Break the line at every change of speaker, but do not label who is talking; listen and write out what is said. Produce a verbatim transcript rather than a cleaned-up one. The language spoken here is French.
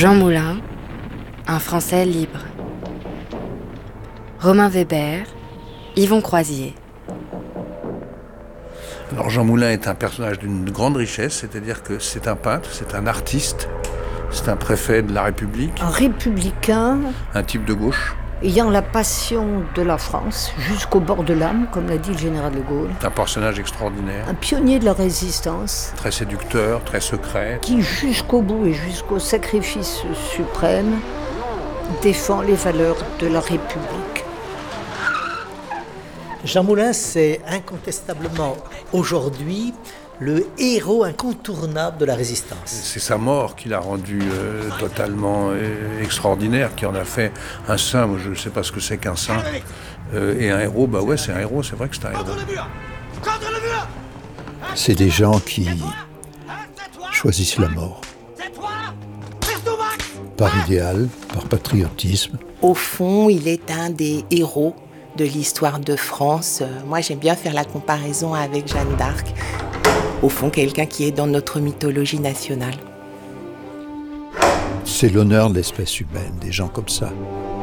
Jean Moulin, un Français libre. Romain Weber, Yvon Croisier.
Alors Jean Moulin est un personnage d'une grande richesse, c'est-à-dire que c'est un peintre, c'est un artiste, c'est un préfet de la République.
Un républicain.
Un type de gauche.
Ayant la passion de la France jusqu'au bord de l'âme, comme l'a dit le général de Gaulle.
Un personnage extraordinaire.
Un pionnier de la résistance.
Très séducteur, très secret.
Qui jusqu'au bout et jusqu'au sacrifice suprême défend les valeurs de la République.
Jean Moulin, c'est incontestablement aujourd'hui le héros incontournable de la résistance.
C'est sa mort qui l'a rendu euh, totalement euh, extraordinaire, qui en a fait un saint. Moi, je ne sais pas ce que c'est qu'un saint. Euh, et un héros, bah ouais, c'est un héros, c'est vrai que c'est un héros.
C'est des gens qui choisissent la mort. Par idéal, par patriotisme.
Au fond, il est un des héros de l'histoire de France. Moi, j'aime bien faire la comparaison avec Jeanne d'Arc. Au fond, quelqu'un qui est dans notre mythologie nationale.
C'est l'honneur de l'espèce humaine, des gens comme ça.